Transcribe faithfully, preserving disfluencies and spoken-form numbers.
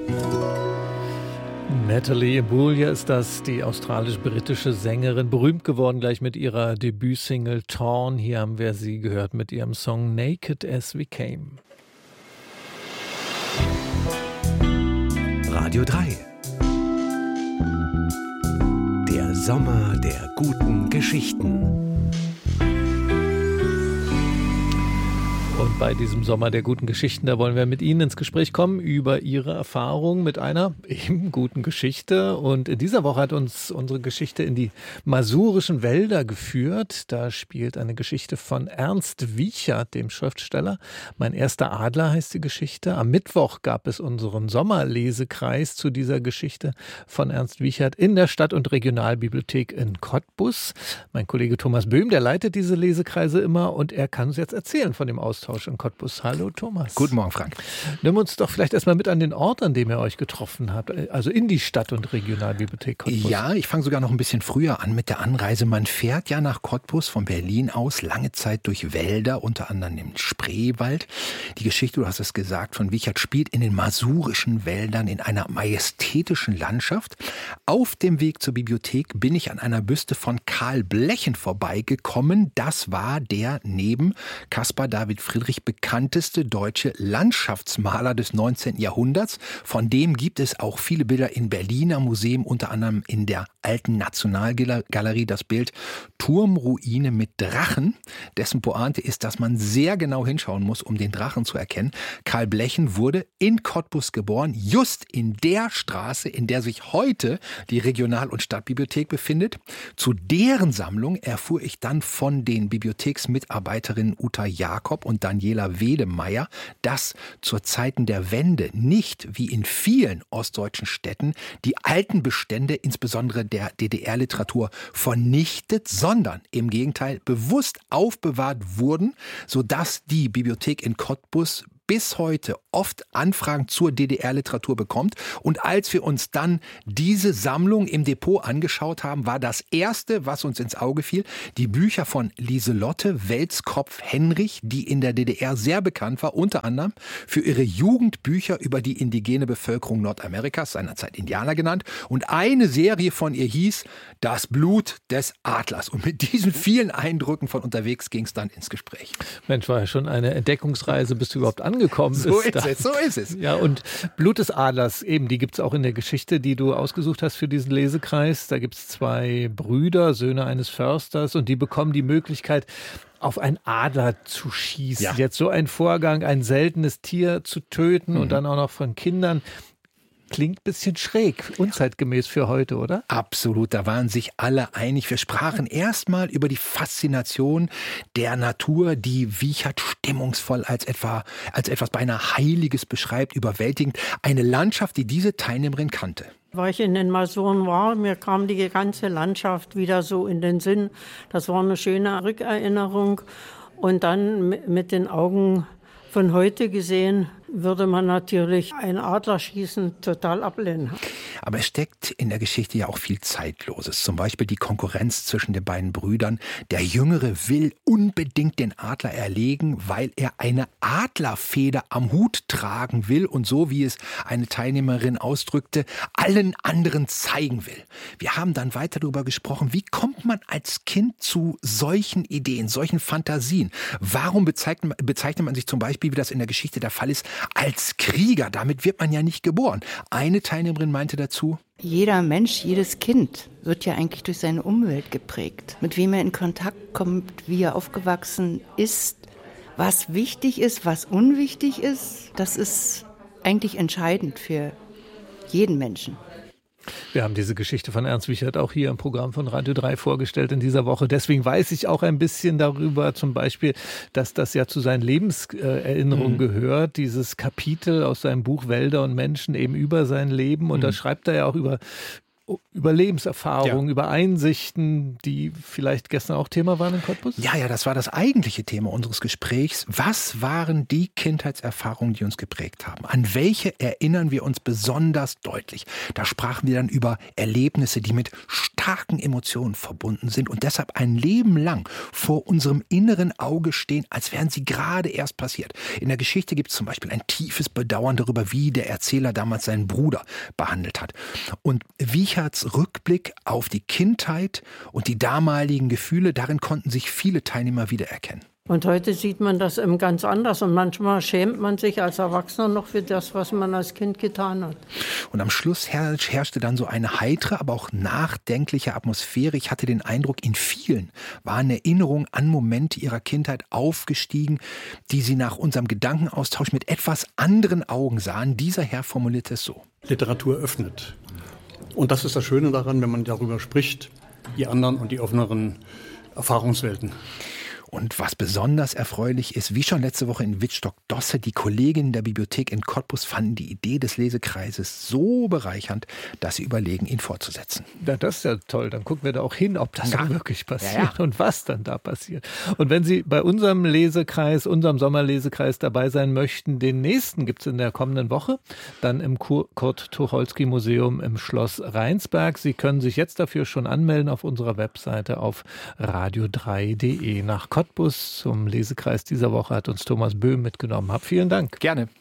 Natalie Imbruglia ist das, die australisch-britische Sängerin, berühmt geworden gleich mit ihrer Debütsingle Torn. Hier haben wir sie gehört mit ihrem Song Naked as We Came. Radio drei. Der Sommer der guten Geschichten. Und bei diesem Sommer der guten Geschichten, da wollen wir mit Ihnen ins Gespräch kommen über Ihre Erfahrung mit einer eben guten Geschichte. Und in dieser Woche hat uns unsere Geschichte in die masurischen Wälder geführt. Da spielt eine Geschichte von Ernst Wiechert, dem Schriftsteller. Mein erster Adler heißt die Geschichte. Am Mittwoch gab es unseren Sommerlesekreis zu dieser Geschichte von Ernst Wiechert in der Stadt- und Regionalbibliothek in Cottbus. Mein Kollege Thomas Böhm, der leitet diese Lesekreise immer und er kann uns jetzt erzählen von dem Austausch in Cottbus. Hallo Thomas. Guten Morgen, Frank. Nimm uns doch vielleicht erstmal mit an den Ort, an dem ihr euch getroffen habt, also in die Stadt- und Regionalbibliothek Cottbus. Ja, ich fange sogar noch ein bisschen früher an mit der Anreise. Man fährt ja nach Cottbus von Berlin aus lange Zeit durch Wälder, unter anderem im Spreewald. Die Geschichte, du hast es gesagt, von Wiechert spielt in den masurischen Wäldern in einer majestätischen Landschaft. Auf dem Weg zur Bibliothek bin ich an einer Büste von Karl Blechen vorbeigekommen. Das war der neben Caspar David Friedrich bekannteste deutsche Landschaftsmaler des neunzehnten Jahrhunderts. Von dem gibt es auch viele Bilder im Berliner Museum, unter anderem in der Alten Nationalgalerie das Bild Turmruine mit Drachen. Dessen Pointe ist, dass man sehr genau hinschauen muss, um den Drachen zu erkennen. Karl Blechen wurde in Cottbus geboren, just in der Straße, in der sich heute die Regional- und Stadtbibliothek befindet. Zu deren Sammlung erfuhr ich dann von den Bibliotheksmitarbeiterinnen Uta Jakob und Daniela Wedemeyer, dass zu Zeiten der Wende nicht, wie in vielen ostdeutschen Städten, die alten Bestände, insbesondere der D D R-Literatur, vernichtet, sondern im Gegenteil bewusst aufbewahrt wurden, sodass die Bibliothek in Cottbus bis heute oft Anfragen zur D D R-Literatur bekommt. Und als wir uns dann diese Sammlung im Depot angeschaut haben, war das Erste, was uns ins Auge fiel, die Bücher von Lieselotte Welskopf-Henrich, die in der D D R sehr bekannt war, unter anderem für ihre Jugendbücher über die indigene Bevölkerung Nordamerikas, seinerzeit Indianer genannt. Und eine Serie von ihr hieß Das Blut des Adlers. Und mit diesen vielen Eindrücken von unterwegs ging es dann ins Gespräch. Mensch, war ja schon eine Entdeckungsreise, bis du überhaupt angekommen So ist ist es, so ist es. Ja, und Blut des Adlers, eben, die gibt es auch in der Geschichte, die du ausgesucht hast für diesen Lesekreis. Da gibt es zwei Brüder, Söhne eines Försters, und die bekommen die Möglichkeit, auf einen Adler zu schießen. Ja. Jetzt so ein Vorgang, ein seltenes Tier zu töten, mhm. und dann auch noch von Kindern. Klingt ein bisschen schräg, unzeitgemäß für heute, oder? Absolut, da waren sich alle einig. Wir sprachen erstmal über die Faszination der Natur, die Wiechert stimmungsvoll als, etwa, als etwas beinahe Heiliges beschreibt, überwältigend. Eine Landschaft, die diese Teilnehmerin kannte. Weil ich in den Masuren war, mir kam die ganze Landschaft wieder so in den Sinn. Das war eine schöne Rückerinnerung. Und dann mit den Augen von heute gesehen, würde man natürlich ein Adlerschießen total ablehnen. Aber es steckt in der Geschichte ja auch viel Zeitloses. Zum Beispiel die Konkurrenz zwischen den beiden Brüdern. Der Jüngere will unbedingt den Adler erlegen, weil er eine Adlerfeder am Hut tragen will und so, wie es eine Teilnehmerin ausdrückte, allen anderen zeigen will. Wir haben dann weiter darüber gesprochen, wie kommt man als Kind zu solchen Ideen, solchen Fantasien? Warum bezeichnet, bezeichnet man sich zum Beispiel, wie das in der Geschichte der Fall ist, als Krieger? Damit wird man ja nicht geboren. Eine Teilnehmerin meinte dazu: Jeder Mensch, jedes Kind wird ja eigentlich durch seine Umwelt geprägt. Mit wem er in Kontakt kommt, wie er aufgewachsen ist, was wichtig ist, was unwichtig ist, das ist eigentlich entscheidend für jeden Menschen. Wir haben diese Geschichte von Ernst Wiechert auch hier im Programm von Radio drei vorgestellt in dieser Woche. Deswegen weiß ich auch ein bisschen darüber, zum Beispiel, dass das ja zu seinen Lebenserinnerungen mhm. gehört, dieses Kapitel aus seinem Buch Wälder und Menschen eben über sein Leben. Und mhm. da schreibt er ja auch über über Lebenserfahrungen, Ja. über Einsichten, die vielleicht gestern auch Thema waren in Cottbus? Ja, ja, das war das eigentliche Thema unseres Gesprächs. Was waren die Kindheitserfahrungen, die uns geprägt haben? An welche erinnern wir uns besonders deutlich? Da sprachen wir dann über Erlebnisse, die mit starken Emotionen verbunden sind und deshalb ein Leben lang vor unserem inneren Auge stehen, als wären sie gerade erst passiert. In der Geschichte gibt es zum Beispiel ein tiefes Bedauern darüber, wie der Erzähler damals seinen Bruder behandelt hat. Und Wiecherts Rückblick auf die Kindheit und die damaligen Gefühle, darin konnten sich viele Teilnehmer wiedererkennen. Und heute sieht man das eben ganz anders und manchmal schämt man sich als Erwachsener noch für das, was man als Kind getan hat. Und am Schluss herrschte dann so eine heitere, aber auch nachdenkliche Atmosphäre. Ich hatte den Eindruck, in vielen waren Erinnerungen an Momente ihrer Kindheit aufgestiegen, die sie nach unserem Gedankenaustausch mit etwas anderen Augen sahen. Dieser Herr formulierte es so. Literatur öffnet. Und das ist das Schöne daran, wenn man darüber spricht, die anderen und die offeneren Erfahrungswelten. Und was besonders erfreulich ist, wie schon letzte Woche in Wittstock-Dosse, die Kolleginnen der Bibliothek in Cottbus fanden die Idee des Lesekreises so bereichernd, dass sie überlegen, ihn fortzusetzen. Ja, das ist ja toll. Dann gucken wir da auch hin, ob das Ja. auch wirklich passiert Ja, ja. und was dann da passiert. Und wenn Sie bei unserem Lesekreis, unserem Sommerlesekreis dabei sein möchten, den nächsten gibt es in der kommenden Woche, dann im Kurt-Tucholsky-Museum im Schloss Rheinsberg. Sie können sich jetzt dafür schon anmelden auf unserer Webseite auf radio drei punkt de. Nach Cottbus zum Lesekreis dieser Woche hat uns Thomas Böhm mitgenommen. Hab vielen Dank. Gerne.